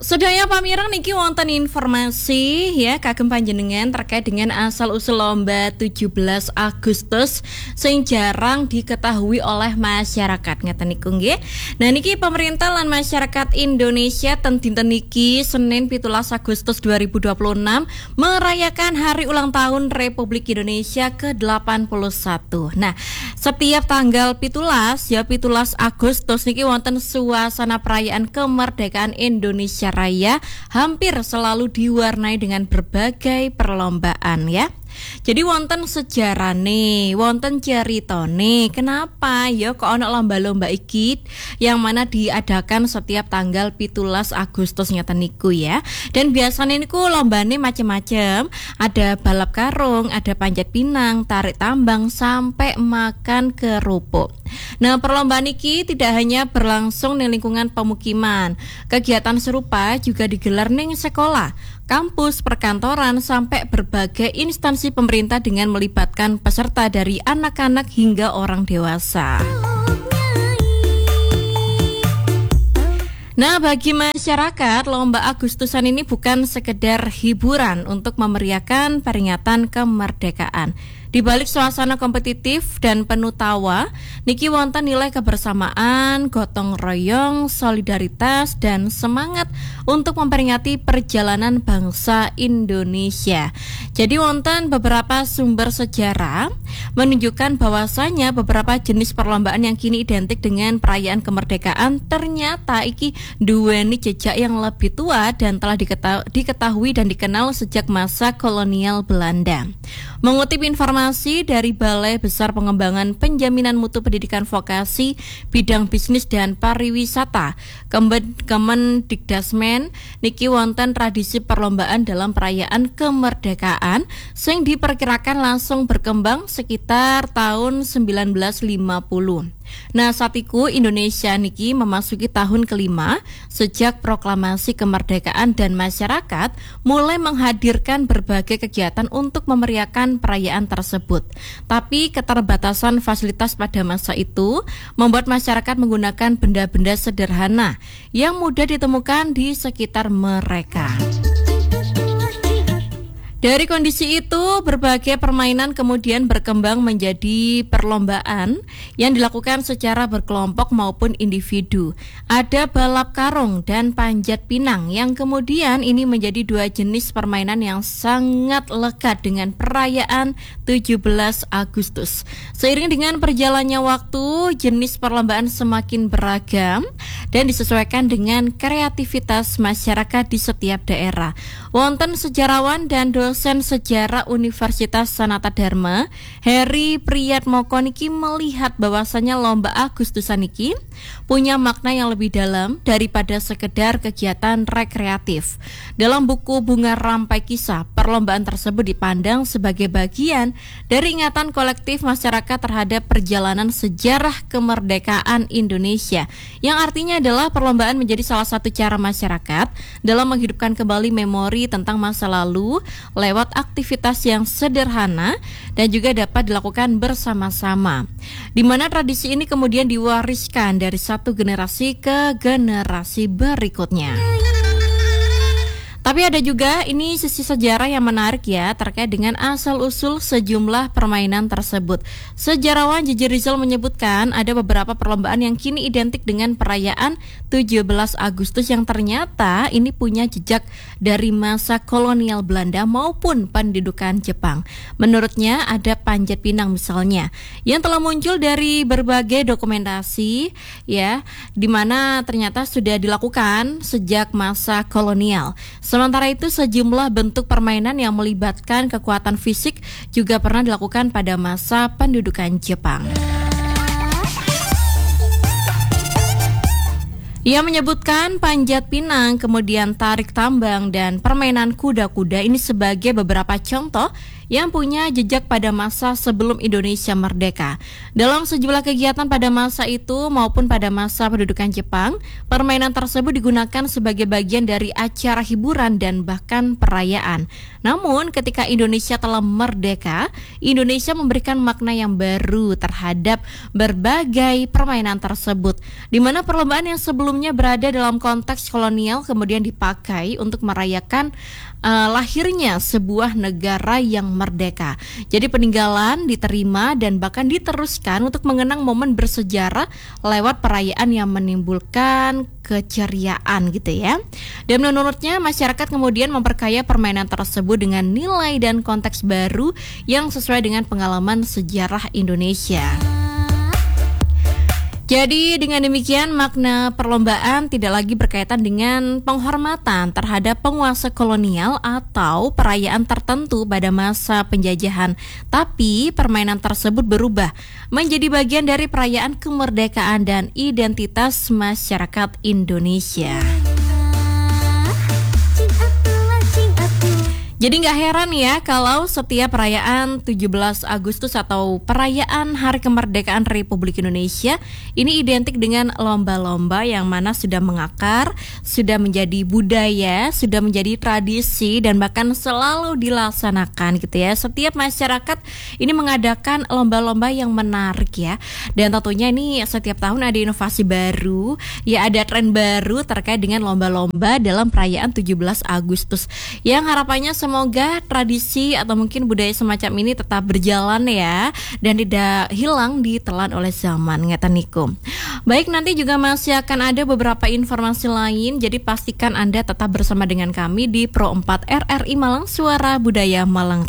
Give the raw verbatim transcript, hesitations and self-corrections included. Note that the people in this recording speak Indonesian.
Sedaya pamirang niki wonten informasi ya kagem panjenengan terkait dengan asal-usul lomba tujuh belas Agustus sing jarang diketahui oleh masyarakat ngeten niku nggih. Nah niki pemerintah lan masyarakat Indonesia ten dinten niki Senin pitulas Agustus dua ribu dua puluh enam merayakan hari ulang tahun Republik Indonesia ke delapan puluh satu. Nah, setiap tanggal pitulas ya pitulas Agustus niki wonten suasana perayaan kemerdekaan Indonesia Raya hampir selalu diwarnai dengan berbagai perlombaan ya. Jadi wonten sejarah nih, wonten cerita nih, kenapa ya kok ana lomba-lomba iki yang mana diadakan setiap tanggal pitulas Agustus ngeten niku ya. Dan biasanya niku lombane macam-macam, ada balap karung, ada panjat pinang, tarik tambang sampai makan kerupuk. Nah, perlombaan iki tidak hanya berlangsung di lingkungan pemukiman. Kegiatan serupa juga digelar ning sekolah, kampus, perkantoran sampai berbagai instansi pemerintah dengan melibatkan peserta dari anak-anak hingga orang dewasa. Nah, bagi masyarakat, lomba Agustusan ini bukan sekedar hiburan untuk memeriahkan peringatan kemerdekaan. Di balik suasana kompetitif dan penuh tawa, niki wonten nilai kebersamaan, gotong royong, solidaritas, dan semangat untuk memperingati perjalanan bangsa Indonesia. Jadi wonten beberapa sumber sejarah menunjukkan bahwasanya beberapa jenis perlombaan yang kini identik dengan perayaan kemerdekaan ternyata iki duweni jejak yang lebih tua dan telah diketahui dan dikenal sejak masa kolonial Belanda. Mengutip informasi dari Balai Besar Pengembangan Penjaminan Mutu Pendidikan Vokasi Bidang Bisnis dan Pariwisata Kemendikdasmen, niki wonten tradisi perlombaan dalam perayaan kemerdekaan sing diperkirakan langsung berkembang sekitar tahun sembilan belas lima puluh. Nah, saat itu Indonesia niki memasuki tahun kelima sejak proklamasi kemerdekaan dan masyarakat mulai menghadirkan berbagai kegiatan untuk memeriahkan perayaan tersebut. Tapi keterbatasan fasilitas pada masa itu membuat masyarakat menggunakan benda-benda sederhana yang mudah ditemukan di sekitar mereka. Dari kondisi itu, berbagai permainan kemudian berkembang menjadi perlombaan yang dilakukan secara berkelompok maupun individu. Ada balap karung dan panjat pinang yang kemudian ini menjadi dua jenis permainan yang sangat lekat dengan perayaan tujuh belas Agustus. Seiring dengan perjalannya waktu, jenis perlombaan semakin beragam dan disesuaikan dengan kreativitas masyarakat di setiap daerah. Wonten sejarawan dan dosen Dosen sejarah Universitas Sanata Dharma, Heri Priyatmoko niki melihat bahwasanya lomba Agustusan niki punya makna yang lebih dalam daripada sekedar kegiatan rekreatif. Dalam buku Bunga Rampai Kisah, perlombaan tersebut dipandang sebagai bagian dari ingatan kolektif masyarakat terhadap perjalanan sejarah kemerdekaan Indonesia, yang artinya adalah perlombaan menjadi salah satu cara masyarakat dalam menghidupkan kembali memori tentang masa lalu lewat aktivitas yang sederhana dan juga dapat dilakukan bersama-sama, di mana tradisi ini kemudian diwariskan dari satu generasi ke generasi berikutnya. Tapi ada juga ini sisi sejarah yang menarik ya terkait dengan asal-usul sejumlah permainan tersebut. Sejarawan J J Rizal menyebutkan ada beberapa perlombaan yang kini identik dengan perayaan tujuh belas Agustus yang ternyata ini punya jejak dari masa kolonial Belanda maupun pendudukan Jepang. Menurutnya ada panjat pinang misalnya yang telah muncul dari berbagai dokumentasi ya, di mana ternyata sudah dilakukan sejak masa kolonial. Sementara itu sejumlah bentuk permainan yang melibatkan kekuatan fisik juga pernah dilakukan pada masa pendudukan Jepang. Ia menyebutkan panjat pinang, kemudian tarik tambang dan permainan kuda-kuda ini sebagai beberapa contoh yang punya jejak pada masa sebelum Indonesia merdeka. Dalam sejumlah kegiatan pada masa itu maupun pada masa pendudukan Jepang, permainan tersebut digunakan sebagai bagian dari acara hiburan dan bahkan perayaan. Namun ketika Indonesia telah merdeka, Indonesia memberikan makna yang baru terhadap berbagai permainan tersebut, di mana perlombaan yang sebelumnya berada dalam konteks kolonial kemudian dipakai untuk merayakan uh, lahirnya sebuah negara yang merdeka. Jadi peninggalan diterima dan bahkan diteruskan untuk mengenang momen bersejarah lewat perayaan yang menimbulkan keceriaan gitu ya. Dan menurutnya masyarakat kemudian memperkaya permainan tersebut dengan nilai dan konteks baru yang sesuai dengan pengalaman sejarah Indonesia. Jadi dengan demikian makna perlombaan tidak lagi berkaitan dengan penghormatan terhadap penguasa kolonial atau perayaan tertentu pada masa penjajahan, tapi permainan tersebut berubah menjadi bagian dari perayaan kemerdekaan dan identitas masyarakat Indonesia. Jadi nggak heran ya kalau setiap perayaan tujuh belas Agustus atau perayaan Hari Kemerdekaan Republik Indonesia ini identik dengan lomba-lomba yang mana sudah mengakar, sudah menjadi budaya, sudah menjadi tradisi dan bahkan selalu dilaksanakan gitu ya. Setiap masyarakat ini mengadakan lomba-lomba yang menarik ya. Dan tentunya ini setiap tahun ada inovasi baru, ya ada tren baru terkait dengan lomba-lomba dalam perayaan tujuh belas Agustus. Yang harapannya semoga tradisi atau mungkin budaya semacam ini tetap berjalan ya dan tidak hilang ditelan oleh zaman, ngeten niku. Baik, nanti juga masih akan ada beberapa informasi lain, jadi pastikan Anda tetap bersama dengan kami di Pro empat R R I Malang, Suara Budaya Malang.